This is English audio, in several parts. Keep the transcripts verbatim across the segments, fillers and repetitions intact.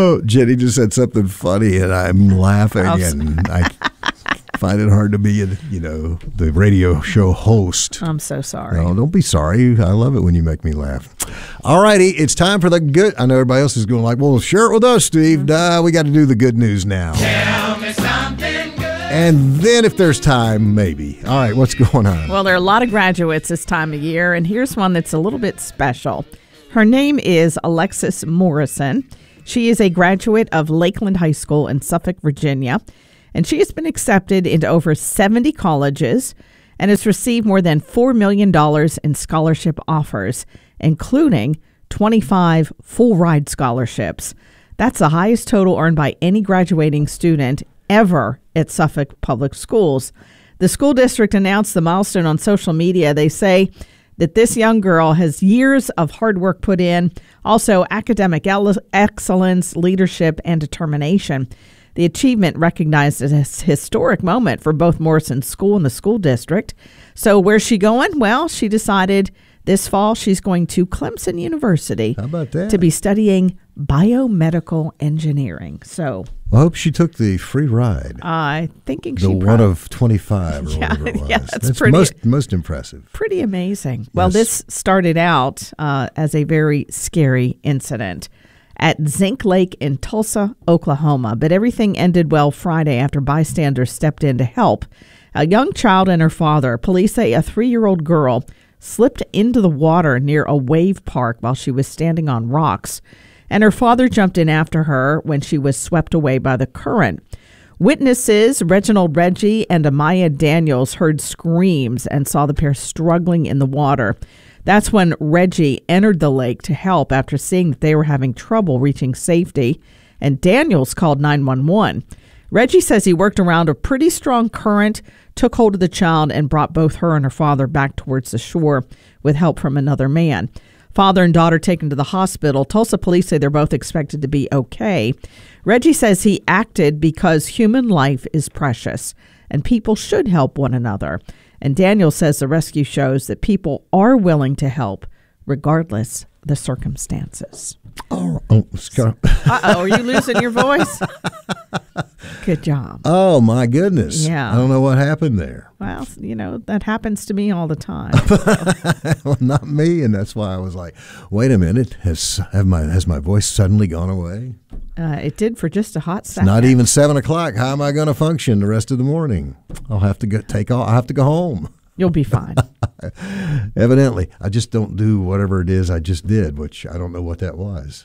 Oh, Jenny just said something funny, and I'm laughing, and I find it hard to be, a, you know, the radio show host. I'm so sorry. No, don't be sorry. I love it when you make me laugh. All righty, it's time for the good. I know everybody else is going like, well, share it with us, Steve. Mm-hmm. Uh, we got to do the good news now. Tell me something good. And then if there's time, maybe. All right, what's going on? Well, there are a lot of graduates this time of year, and here's one that's a little bit special. Her name is Alexis Morrison. She is a graduate of Lakeland High School in Suffolk, Virginia, and she has been accepted into over seventy colleges and has received more than four million dollars in scholarship offers, including twenty-five full-ride scholarships. That's the highest total earned by any graduating student ever at Suffolk Public Schools. The school district announced the milestone on social media. They say that this young girl has years of hard work put in, also academic excellence, leadership, and determination. The achievement recognized as a historic moment for both Morrison's school and the school district. So where's she going? Well, she decided this fall she's going to Clemson University. How about that? To be studying biomedical engineering. So I hope she took the free ride. I uh, thinking the she one probably, of twenty-five or yeah, whatever it was. Yeah, that's, that's pretty, most most impressive. Pretty amazing. Yes. Well, this started out uh, as a very scary incident at Zinc Lake in Tulsa, Oklahoma, but everything ended well Friday after bystanders stepped in to help. A young child and her father, police say a three-year-old girl, slipped into the water near a wave park while she was standing on rocks, and her father jumped in after her when she was swept away by the current. Witnesses Reginald Reggie and Amaya Daniels heard screams and saw the pair struggling in the water. That's when Reggie entered the lake to help after seeing that they were having trouble reaching safety, and Daniels called nine one one. Reggie says he worked around a pretty strong current, took hold of the child, and brought both her and her father back towards the shore with help from another man. Father and daughter taken to the hospital. Tulsa police say they're both expected to be okay. Reggie says he acted because human life is precious and people should help one another. And Daniel says the rescue shows that people are willing to help regardless of the circumstances. Oh, oh Uh-oh, are you losing your voice? Good job. Oh, my goodness. Yeah. I don't know what happened there. Well, you know, that happens to me all the time. So. Well, not me, and that's why I was like, wait a minute, has have my has my voice suddenly gone away? Uh, it did for just a hot second. It's not even seven o'clock. How am I going to function the rest of the morning? I'll have to go take off. I'll have to go home. You'll be fine. Evidently. I just don't do whatever it is I just did, which I don't know what that was.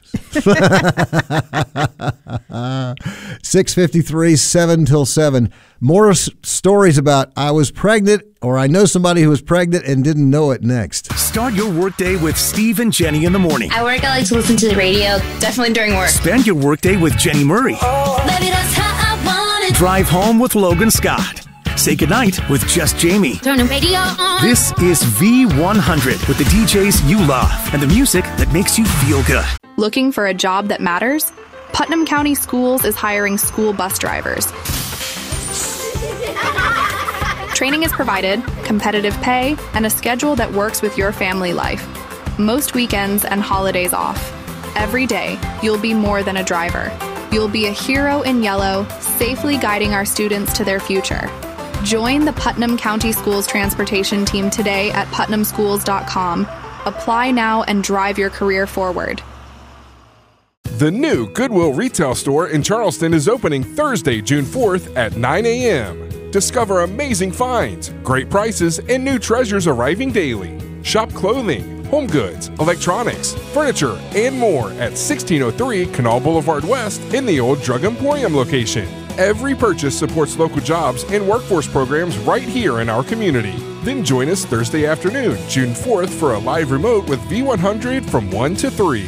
six fifty-three, seven till seven. More s- stories about I was pregnant or I know somebody who was pregnant and didn't know it next. Start your workday with Steve and Jenny in the morning. At work, I like to listen to the radio, definitely during work. Spend your workday with Jenny Murray. Oh, baby, that's how I want it. Drive home with Logan Scott. Say goodnight with Just Jamie. Turn the radio on. This is V one hundred with the D Js you love and the music that makes you feel good. Looking for a job that matters? Putnam County Schools is hiring school bus drivers. Training is provided, competitive pay, and a schedule that works with your family life. Most weekends and holidays off. Every day, you'll be more than a driver. You'll be a hero in yellow, safely guiding our students to their future. Join the Putnam County Schools transportation team today at putnam schools dot com. Apply now and drive your career forward. The new Goodwill retail store in Charleston is opening Thursday, June fourth at nine a.m. Discover amazing finds, great prices, and new treasures arriving daily. Shop clothing, home goods, electronics, furniture, and more at sixteen oh three Canal Boulevard West in the old Drug Emporium location. Every purchase supports local jobs and workforce programs right here in our community. Then join us Thursday afternoon, June fourth, for a live remote with V one hundred from one to three.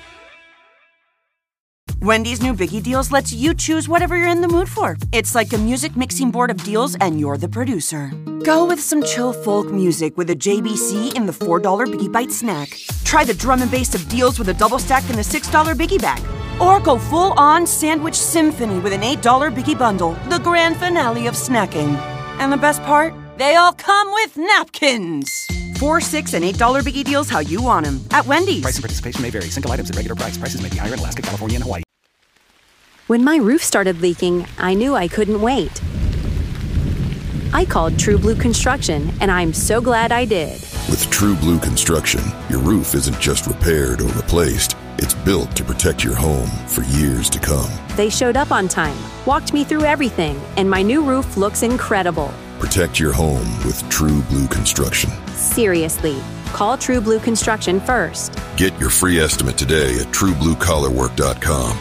Wendy's new Biggie Deals lets you choose whatever you're in the mood for. It's like a music mixing board of deals, and you're the producer. Go with some chill folk music with a J B C in the four dollar Biggie Bite snack. Try the drum and bass of deals with a double stack in the six dollar Biggie Bag. Or go full-on sandwich symphony with an eight dollar Biggie Bundle, the grand finale of snacking. And the best part? They all come with napkins. Four, six, and eight dollar Biggie Deals how you want them at Wendy's. Price and participation may vary. Single items at regular price. Prices may be higher in Alaska, California, and Hawaii. When my roof started leaking, I knew I couldn't wait. I called True Blue Construction, and I'm so glad I did. With True Blue Construction, your roof isn't just repaired or replaced. It's built to protect your home for years to come. They showed up on time, walked me through everything, and my new roof looks incredible. Protect your home with True Blue Construction. Seriously, call True Blue Construction first. Get your free estimate today at true blue collar work dot com.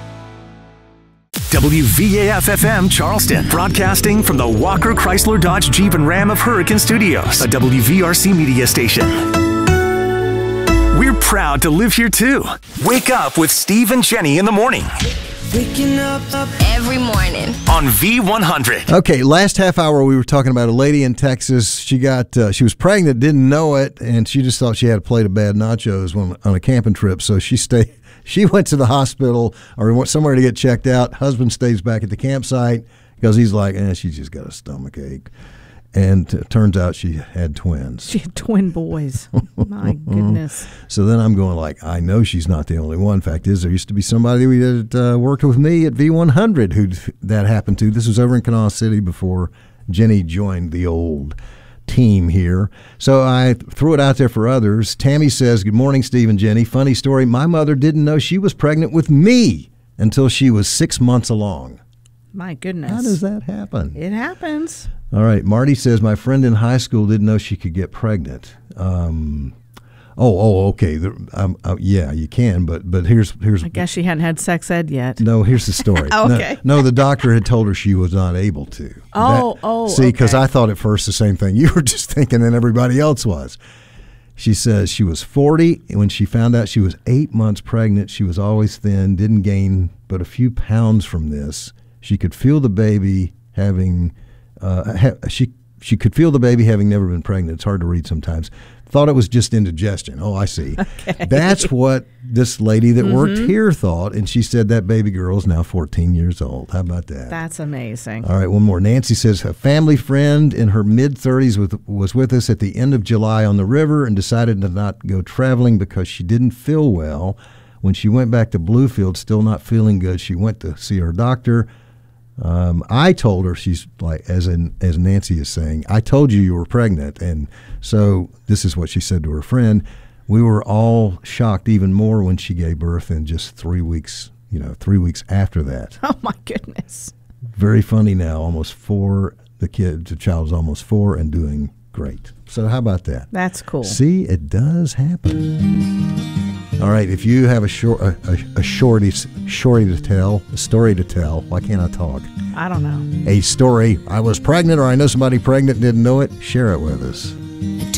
W V A F F M Charleston, broadcasting from the Walker Chrysler Dodge Jeep and Ram of Hurricane Studios, a W V R C media station. We're proud to live here too. Wake up with Steve and Jenny in the morning. Waking up, up every morning on V one hundred. Okay, last half hour we were talking about a lady in Texas. She got uh, she was pregnant, didn't know it, and she just thought she had a plate of bad nachos when, on a camping trip. So she stayed. She went to the hospital or went somewhere to get checked out. Husband stays back at the campsite because he's like, eh, she's just got a stomach ache. And it turns out she had twins. She had twin boys. My goodness. So then I'm going like, I know she's not the only one. Fact is, there used to be somebody that uh, worked with me at V one hundred who that happened to. This was over in Kanawha City before Jenny joined the old team here. So I threw it out there for others. Tammy says, good morning, Steve and Jenny. Funny story. My mother didn't know she was pregnant with me until she was six months along. My goodness. How does that happen? It happens. All right. Marty says, my friend in high school didn't know she could get pregnant. Um, oh, oh, okay. The, um, uh, yeah, you can, but but here's here's. I guess she hadn't had sex ed yet. No, here's the story. Okay. No, no, the doctor had told her she was not able to. Oh, that, oh, See, because okay. I thought at first the same thing you were just thinking and everybody else was. She says she was forty, and when she found out she was eight months pregnant, she was always thin, didn't gain but a few pounds from this. She could feel the baby having, uh, ha- she she could feel the baby having never been pregnant. It's hard to read sometimes. Thought it was just indigestion. Oh, I see. Okay. That's what this lady that Mm-hmm. worked here thought, and she said that baby girl is now fourteen years old. How about that? That's amazing. All right, one more. Nancy says a family friend in her mid-thirties with, was with us at the end of July on the river and decided to not go traveling because she didn't feel well. When she went back to Bluefield, still not feeling good, she went to see her doctor. Um, I told her, she's like, as in, as Nancy is saying, I told you you were pregnant. And so this is what she said to her friend. We were all shocked even more when she gave birth in just three weeks, you know, three weeks after that. Oh, my goodness. Very funny now, almost four. The kid, the child is almost four and doing great. So how about that? That's cool. See, it does happen. All right, if you have a short, a, a, a shorty, shorty to tell, a story to tell, why can't I talk? I don't know. A story, I was pregnant or I know somebody pregnant and didn't know it, share it with us.